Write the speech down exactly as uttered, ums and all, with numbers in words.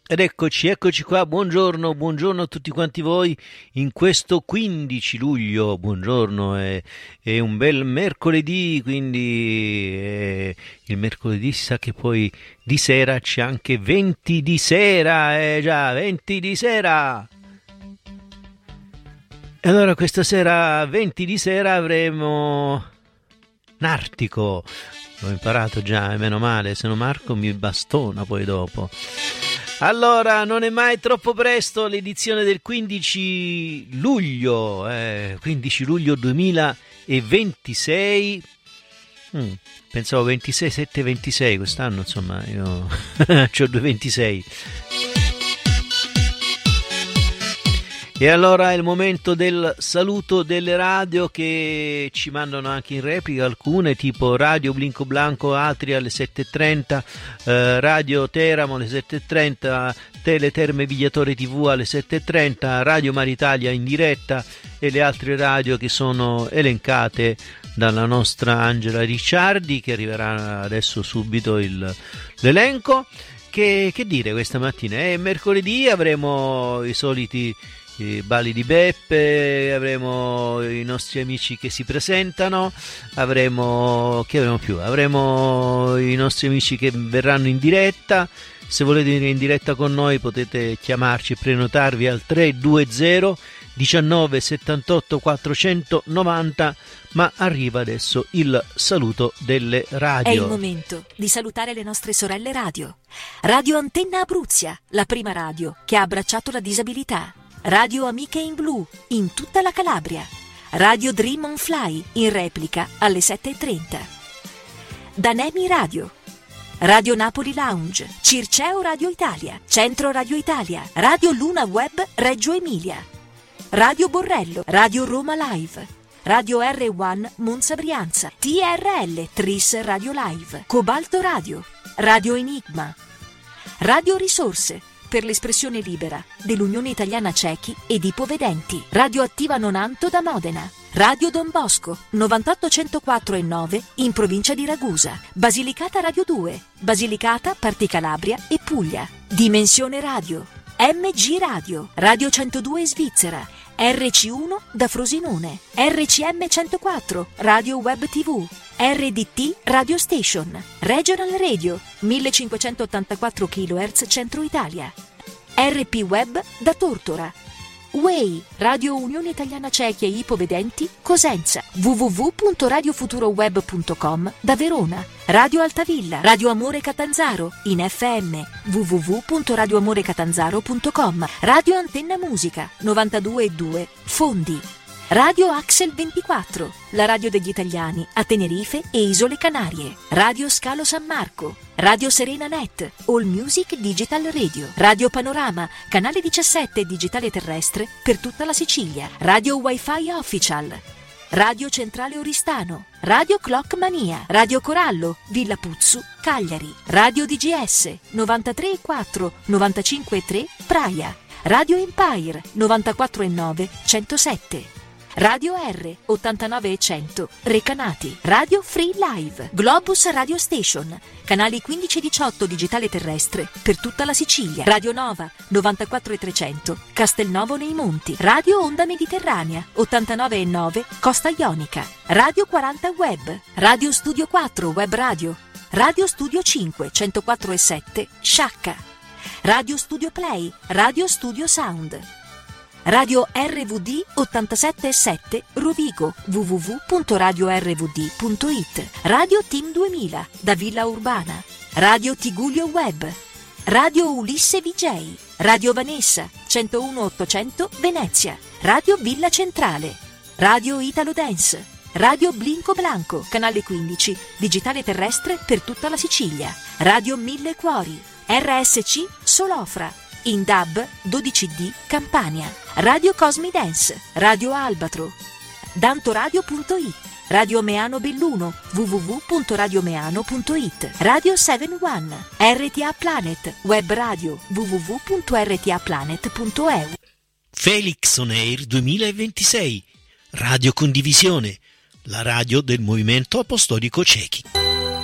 Ed eccoci, eccoci qua, buongiorno, buongiorno a tutti quanti voi in questo quindici luglio, buongiorno, è, è un bel mercoledì, quindi è, il mercoledì si sa che poi di sera c'è anche venti di sera, eh già, venti di sera! E allora questa sera, venti di sera, avremo Nartico, l'ho imparato già, e meno male, se no Marco mi bastona poi dopo. Allora, non è mai troppo presto, l'edizione del quindici luglio, eh, quindici luglio duemilaventisei, mm, pensavo ventisei, sette ventisei, quest'anno insomma io c'ho due ventisei. E allora è il momento del saluto delle radio che ci mandano anche in replica, alcune tipo Radio Blinco Blanco Atria alle sette e trenta, eh, Radio Teramo alle sette e trenta, Teleterme Vigliatore tivù alle sette e trenta, Radio Maritalia in diretta e le altre radio che sono elencate dalla nostra Angela Ricciardi, che arriverà adesso subito il, l'elenco. Che, che dire questa mattina? È mercoledì, avremo i soliti i balli di Beppe, avremo i nostri amici che si presentano, avremo che avremo più? Avremo i nostri amici che verranno in diretta. Se volete venire in diretta con noi potete chiamarci e prenotarvi al tre due zero diciannove settantotto quattrocentonovanta, ma arriva adesso il saluto delle radio. È il momento di salutare le nostre sorelle radio. Radio Antenna Abruzia, la prima radio che ha abbracciato la disabilità. Radio Amiche in Blu, in tutta la Calabria. Radio Dream on Fly, in replica alle sette e trenta. Danemi Radio. Radio Napoli Lounge, Circeo Radio Italia, Centro Radio Italia, Radio Luna Web Reggio Emilia. Radio Borrello, Radio Roma Live. Radio R uno Monza Brianza, T R L Tris Radio Live, Cobalto Radio, Radio Enigma. Radio Risorse, per l'espressione libera dell'Unione Italiana Cechi ed Ipovedenti. Radio Attiva Nonanto da Modena. Radio Don Bosco novantotto centoquattro e nove in provincia di Ragusa. Basilicata Radio due, Basilicata, Parti Calabria e Puglia. Dimensione Radio, M G Radio, Radio centodue Svizzera, R C uno da Frosinone, R C M centoquattro, Radio Web tivù, R D T Radio Station, Regional Radio, millecinquecentottantaquattro chilohertz Centro Italia, R P Web da Tortora, U E I, Radio Unione Italiana Cechi e Ipovedenti, Cosenza, w w w punto radio futuro web punto com da Verona, Radio Altavilla, Radio Amore Catanzaro, in F M, w w w punto radio amore catanzaro punto com, Radio Antenna Musica, novantadue e due, Fondi, Radio Axel ventiquattro, la radio degli italiani a Tenerife e Isole Canarie, Radio Scalo San Marco, Radio Serena Net, All Music Digital Radio, Radio Panorama, canale diciassette digitale terrestre per tutta la Sicilia, Radio Wi-Fi Official, Radio Centrale Oristano, Radio Clock Mania, Radio Corallo, Villa Puzzu, Cagliari, Radio D G S, novantatré e quattro, novantacinque e tre, Praia, Radio Empire, novantaquattro e nove, centosette, Radio R, ottantanove e cento, Recanati, Radio Free Live, Globus Radio Station, canali quindici e diciotto digitale terrestre per tutta la Sicilia, Radio Nova, novantaquattro e trecento, Castelnuovo nei Monti, Radio Onda Mediterranea, ottantanove e nove, Costa Ionica, Radio quaranta Web, Radio Studio quattro Web Radio, Radio Studio cinque, centoquattro e sette, Sciacca, Radio Studio Play, Radio Studio Sound, Radio R V D ottantasette e sette Rovigo, w w w punto radio r v d punto i t, Radio Team duemila da Villa Urbana, Radio Tigullio Web, Radio Ulisse V J, Radio Vanessa centouno ottocento Venezia, Radio Villa Centrale, Radio Italo Dance, Radio Blinco Blanco, canale quindici, digitale terrestre per tutta la Sicilia, Radio Mille Cuori, R S C Solofra, in D A B dodici D Campania, Radio Cosmi Dance, Radio Albatro, dantoradio punto it, Radio Meano Belluno, w w w punto radio meano punto i t, Radio sette uno, R T A Planet, web radio, w w w punto r t a planet punto e u. Felix On Air duemilaventisei, Radio Condivisione, la radio del Movimento Apostolico Cechi.